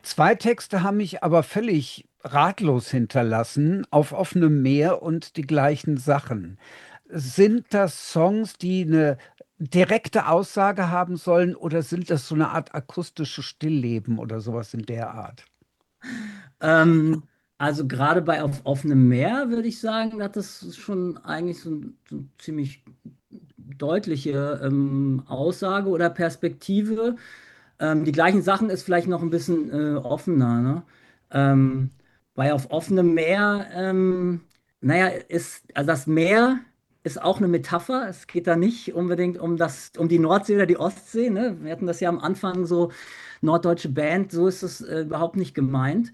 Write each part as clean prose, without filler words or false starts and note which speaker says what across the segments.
Speaker 1: Zwei Texte haben mich aber völlig ratlos hinterlassen, auf offenem Meer und die gleichen Sachen. Sind das Songs, die eine direkte Aussage haben sollen, oder sind das so eine Art akustisches Stillleben oder sowas in der Art?
Speaker 2: Ähm, also gerade bei auf offenem Meer würde ich sagen, hat das schon eigentlich so eine ziemlich deutliche Aussage oder Perspektive. Die gleichen Sachen ist vielleicht noch ein bisschen offener, ne? Ähm, Bei auf offenem Meer, naja, also das Meer ist auch eine Metapher. Es geht da nicht unbedingt um die Nordsee oder die Ostsee, ne? Wir hatten das ja am Anfang so, norddeutsche Band, so ist es überhaupt nicht gemeint,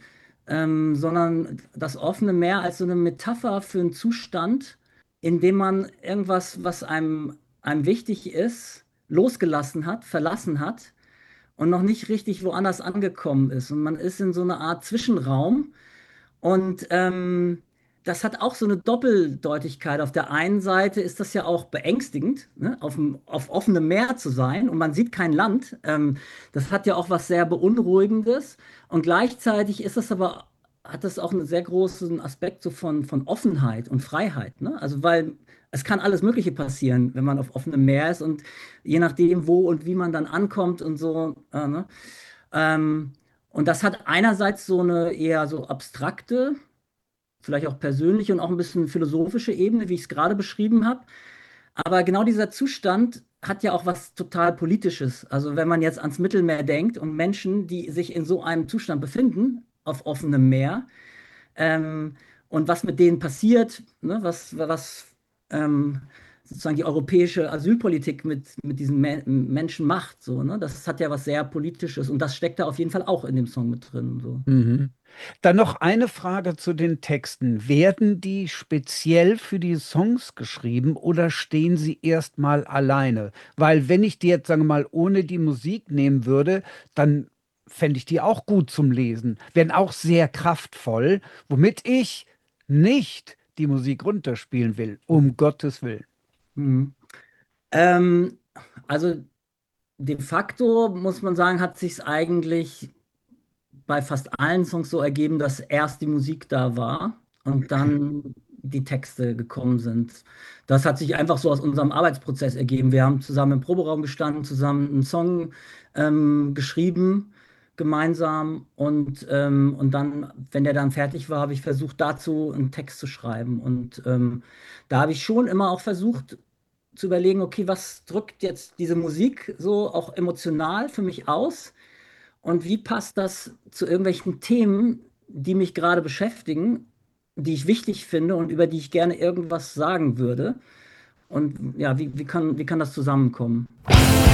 Speaker 2: sondern das offene Meer als so eine Metapher für einen Zustand, in dem man irgendwas, was einem wichtig ist, losgelassen hat, verlassen hat und noch nicht richtig woanders angekommen ist. Und man ist in so einer Art Zwischenraum und das hat auch so eine Doppeldeutigkeit. Auf der einen Seite ist das ja auch beängstigend, ne? Auf offenem Meer zu sein und man sieht kein Land. Das hat ja auch was sehr Beunruhigendes. Und gleichzeitig hat das auch einen sehr großen Aspekt so von Offenheit und Freiheit, ne? Also, weil es kann alles Mögliche passieren, wenn man auf offenem Meer ist und je nachdem, wo und wie man dann ankommt und so, ne? Ähm, und das hat einerseits so eine eher so abstrakte, vielleicht auch persönliche und auch ein bisschen philosophische Ebene, wie ich es gerade beschrieben habe. Aber genau dieser Zustand hat ja auch was total Politisches. Also wenn man jetzt ans Mittelmeer denkt und Menschen, die sich in so einem Zustand befinden, auf offenem Meer, ähm, und was mit denen passiert, ne, was ähm, sozusagen die europäische Asylpolitik mit diesen Menschen macht, so, ne? Das hat ja was sehr Politisches und das steckt da auf jeden Fall auch in dem Song mit drin. So.
Speaker 1: Mhm. Dann noch eine Frage zu den Texten. Werden die speziell für die Songs geschrieben oder stehen sie erstmal alleine? Weil wenn ich die jetzt, sagen wir mal, ohne die Musik nehmen würde, dann fände ich die auch gut zum Lesen, wären auch sehr kraftvoll, womit ich nicht die Musik runterspielen will, um Gottes Willen.
Speaker 2: Mhm. Ähm, also de facto muss man sagen, hat sich es eigentlich bei fast allen Songs so ergeben, dass erst die Musik da war und dann die Texte gekommen sind. Das hat sich einfach so aus unserem Arbeitsprozess ergeben. Wir haben zusammen im Proberaum gestanden, zusammen einen Song geschrieben, gemeinsam und dann, wenn der dann fertig war, habe ich versucht, dazu einen Text zu schreiben. Und da habe ich schon immer auch versucht zu überlegen, okay, was drückt jetzt diese Musik so auch emotional für mich aus? Und wie passt das zu irgendwelchen Themen, die mich gerade beschäftigen, die ich wichtig finde und über die ich gerne irgendwas sagen würde? Und ja, wie kann das zusammenkommen?